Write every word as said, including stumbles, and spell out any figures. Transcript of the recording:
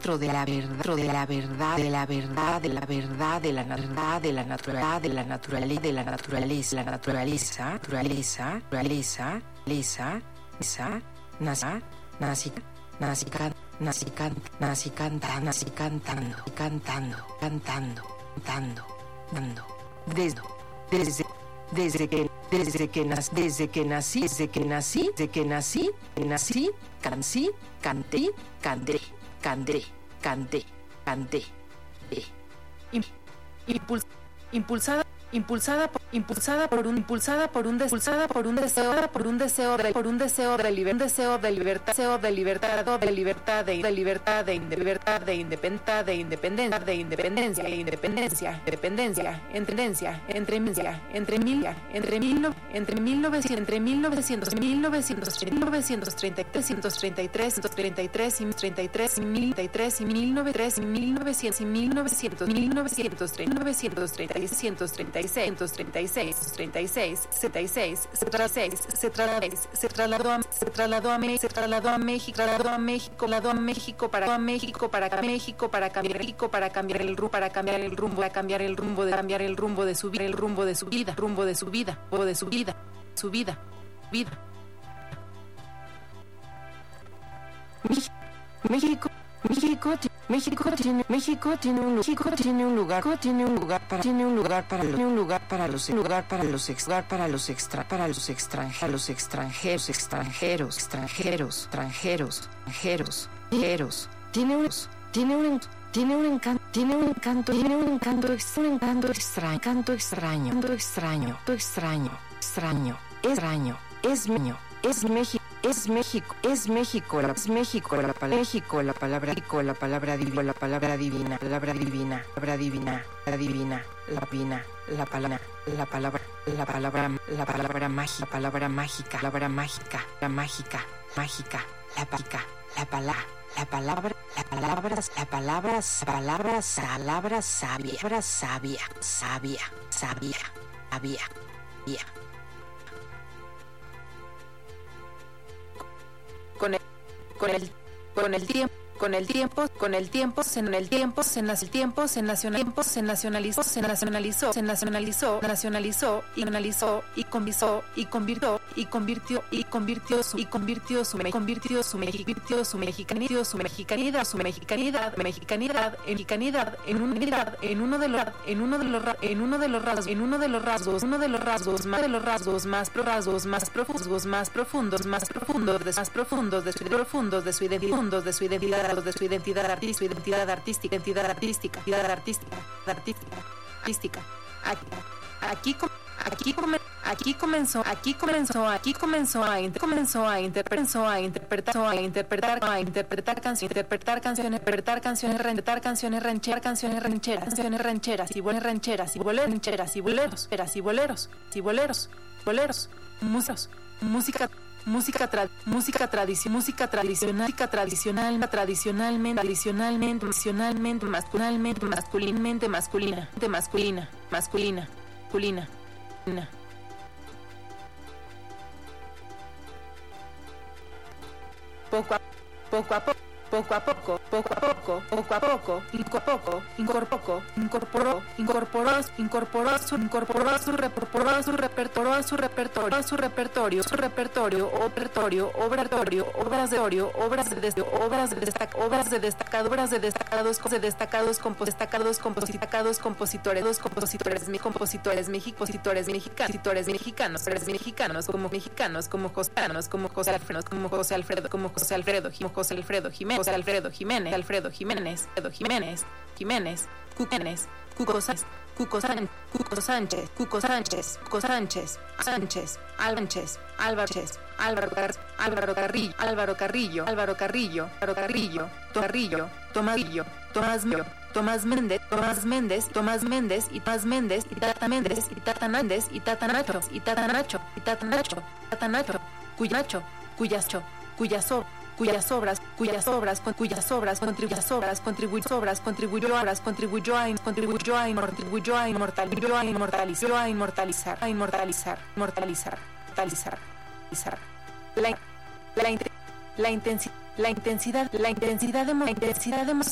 dentro de la verdad, dentro de la verdad, de la verdad, de la verdad, de la verdad, de la naturaleza, de la naturaleza, de la naturaleza, la naturaleza, naturaleza, naturaleza, lisa, lisa, nasa, nasica, nasica, nasican, nasicanta, nasicantando, cantando, cantando, cantando, dando, desde, desde, desde que, desde que nací, desde que nací, desde que nací, desde que nací, nací, cancí, canté, canté, canté, canté, canté, eh. Impuls, impulsada impulsada por, impulsada por un impulsada por un impulsada por un deseo por un deseo de por un deseo de libertad deseo de libertad deseo de libertad de libertad de libertad de libertad de independencia de independencia de independencia independencia independencia independencia entre milia entre milia entre mil entre mil novecientos entre mil novecientos mil novecientos mil novecientos treinta y tres treinta y tres treinta y tres y treinta y tres y mil treinta y tres y mil novecientos y mil novecientos y mil novecientos mil novecientos treinta novecientos treinta y seiscientos treinta y seis treinta y seis treinta y seis setenta y seis se trasladó se trasladó se trasladó a se trasladó a México se trasladó a México trasladó a México trasladó a México para a México para México para cambiar México para cambiar el rumbo para cambiar el rumbo para cambiar el rumbo de cambiar el rumbo de su vida el rumbo de su vida rumbo de su vida o de su vida su vida vida México México México tiene México tiene un México tiene un lugar tiene un lugar para tiene un lugar para tiene un lugar para los lugar para los lugar para los extra para los extranjeros extranjeros extranjeros extranjeros extranjeros extranjeros extranjeros tiene un tiene un tiene un encanto tiene un encanto tiene un encanto un encanto extraño encanto extraño extraño extraño extraño extraño es mío es México Es México, es México, la, es México, la palabra México, la palabra la palabra divina, la palabra divina, palabra divina, palabra divina, la divina, la divina, la palabra, la palabra, la palabra, la palabra mágica, palabra mágica, palabra mágica, la mágica, mágica, la mágica, la palabra, la palabra, la palabra, la palabra, palabra, palabra sabia, palabra sabia, sabia, sabia, sabia, sabia. con el con el con el tiempo con el tiempo con el tiempo en el tiempo se nace el tiempo se nacionalizó se nacionalizó se nacionalizó se nacionalizó nacionalizó y analizó y convirtió y convirtió y convirtió y convirtió su y convirtió su convirtió su convirtió su mexicanidad su mexicanidad su mexicanidad mexicanidad en mexicanidad en unidad en uno de los en uno de los en uno de los rasgos en uno de los rasgos uno de los rasgos más de los rasgos más rasgos más profundos más profundos más profundos más profundos de su profundos de su identidad de su identidad de su identidad artística, su identidad artística, identidad artística, identidad artística, artística, artística. Aquí, aquí, aquí comenzó, aquí comenzó, aquí comenzó a comenzó a interpretar, a interpretar, a interpretar, a interpretar canciones, interpretar canciones, interpretar canciones, rentar canciones, rancheras, canciones rancheras, canciones rancheras y boleros rancheras y boleros rancheras y boleros, y boleros, y boleros, boleros, músicos, música Música tra música tradición música tradicional música tradicional tradicionalmente tradicionalmente tradicionalmente masculinamente masculinamente masculina de masculina masculina masculina masculina poco a poco a poco poco a poco, poco a poco, poco a poco, poco incorporó, incorporó, incorporó, incorporó su, incorporó su repertorio, su repertorio, su repertorio, su repertorio, su repertorio, operatorio, obratorio, obras de orio, obras de obras de destac, obras de destacado, obras de destacados, de destacados, compos, destacados, compositados, compositores, dos compositores, mi compositores, compositores mexicanos, mexicanos, mexicanos, como mexicanos, como josanos, como José Alfredo, como José Alfredo, como José Alfredo, como José Alfredo Jiménez. José Alfredo Jiménez, Alfredo Jiménez, Alfredo Jiménez, Jiménez, Jiménez, Cuco Sánchez, Cuco Sánchez, Cuco Sánchez, Cuco Sánchez, Cuco Sánchez, Sánchez, Álvarez, Álvarez, Álvaro Álvaro Carrillo, Álvaro Carrillo, Álvaro Carrillo, Álvaro Carrillo, Carrillo, Tomasillo, Tomás Mío, Tomás Méndez, Tomás Méndez, Tomás Méndez y Tomás Méndez y Tata Méndez y Tata Méndez y Tata Nacho y Tata Nacho y Tata Nacho, Tata Nacho, Cuyacho, Cuyacho, cuyas obras cuyas obras, cuyas obras, con cuyas obras, contribuyó obras, contribuyó obras, contribuyó obras, contribuyó a contribuyó a contribuyó a inmortalizar, a inmortalizar, a inmortalizar, a inmortalizar, mortalizar, mortalizar, mortalizar. La la la intensidad la intensidad la intensidad de la intensidad de